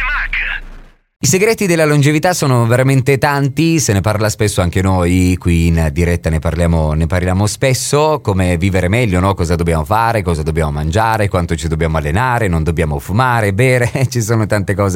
I segreti della longevità sono veramente tanti, se ne parla spesso anche noi qui in diretta, ne parliamo spesso, come vivere meglio, no? Cosa dobbiamo fare, cosa dobbiamo mangiare, quanto ci dobbiamo allenare, non dobbiamo fumare, bere, ci sono tante cose